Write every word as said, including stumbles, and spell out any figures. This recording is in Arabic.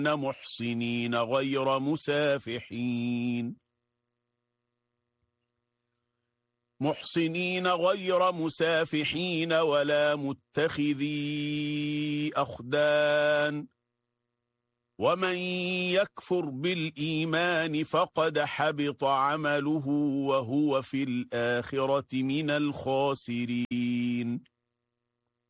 محصنين غير مسافحين محصنين غير مسافحين ولا متخذي أخدان ومن يكفر بالإيمان فقد حبط عمله وهو في الآخرة من الخاسرين